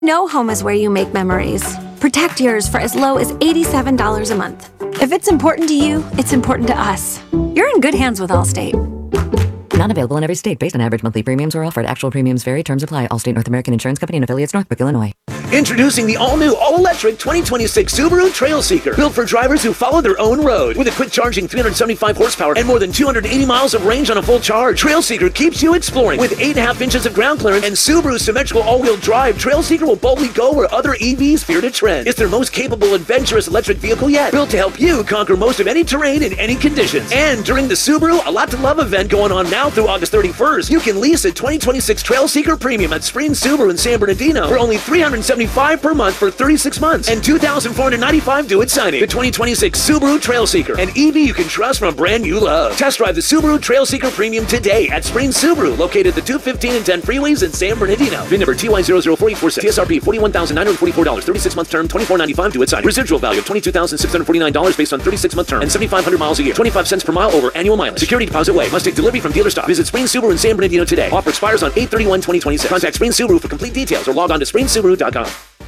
No home is where you make memories. Protect yours for as low as $87 a month. If it's important to you, it's important to us. You're in good hands with Allstate. Not available in every state based on average monthly premiums or offered. Actual premiums vary. Terms apply. Allstate North American Insurance Company and affiliates, Northbrook, Illinois. Introducing the all-new, all-electric 2026 Subaru Trailseeker. Built for drivers who follow their own road. With a quick-charging 375 horsepower and more than 280 miles of range on a full charge. Trailseeker keeps you exploring. With 8.5 inches of ground clearance and Subaru's symmetrical all-wheel drive, Trailseeker will boldly go where other EVs fear to tread. It's their most capable, adventurous electric vehicle yet. Built to help you conquer most of any terrain in any conditions. And during the Subaru A Lot to Love event going on now through August 31st, you can lease a 2026 Trailseeker Premium at Spring Subaru in San Bernardino for only $375 per month for 36 months and $2,495 due at signing. The 2026 Subaru Trailseeker, an EV you can trust from a brand you love. Test drive the Subaru Trailseeker Premium today at Spring Subaru, located at the 215 and 10 freeways in San Bernardino. VIN number TY0048446. TSRP $41,944. 36-month term, $24.95 due at signing. Residual value of $22,649 based on 36-month term and 7,500 miles a year. 25 cents per mile over annual mileage. Security deposit way. Must take delivery from dealer stock. Visit Spring Subaru in San Bernardino today. Offer expires on 8/31/2026. Contact Spring Subaru for complete details or log on to springsubaru.com.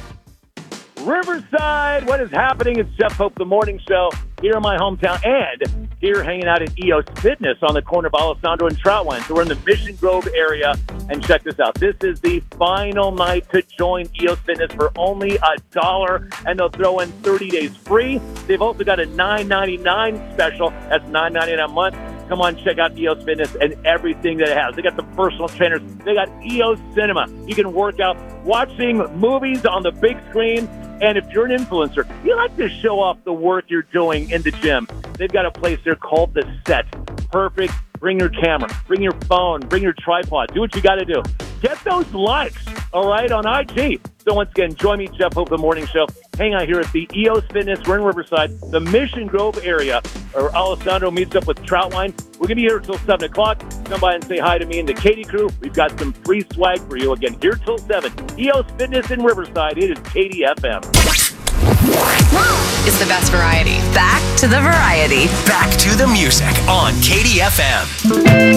Riverside, what is happening? It's Jeff Hope, the morning show, here in my hometown, and here hanging out at EOS Fitness on the corner of Alessandro and Troutline. So we're in the Mission Grove area, and check this out. This is the final night to join EOS Fitness for only $1, and they'll throw in 30 days free. They've also got a $9.99 special. That's $9.99 a month. Come on, check out EOS Fitness and everything that it has. They got the personal trainers. They got EOS Cinema. You can work out watching movies on the big screen. And if you're an influencer, you like to show off the work you're doing in the gym. They've got a place there called The Set. Perfect. Bring your camera. Bring your phone. Bring your tripod. Do what you got to do. Get those likes, all right, on IG. So once again, join me, Jeff Hope, the morning show. Hang out here at the EOS Fitness. We're in Riverside, the Mission Grove area, where Alessandro meets up with Troutline. We're going to be here until 7 o'clock. Come by and say hi to me and the Katie crew. We've got some free swag for you. Again, here till 7. EOS Fitness in Riverside. It is Katie FM. It's the best variety. Back to the variety. Back to the music on KDFM.